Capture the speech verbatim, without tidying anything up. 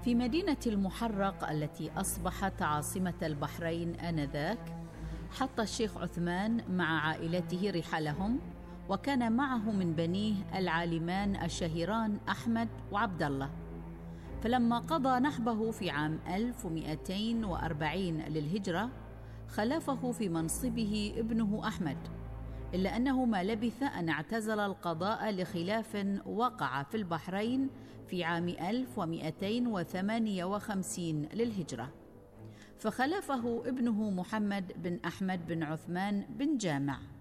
في مدينة المحرق التي أصبحت عاصمة البحرين آنذاك، حط الشيخ عثمان مع عائلته رحالهم، وكان معه من بنيه العالمان الشهيران أحمد وعبد الله. فلما قضى نحبه في عام ألف ومئتين وأربعين للهجرة، خلفه في منصبه ابنه أحمد، إلا أنه ما لبث أن اعتزل القضاء لخلاف وقع في البحرين في عام ألف ومئتين وثمانية وخمسين للهجرة، فخلفه ابنه محمد بن أحمد بن عثمان بن جامع.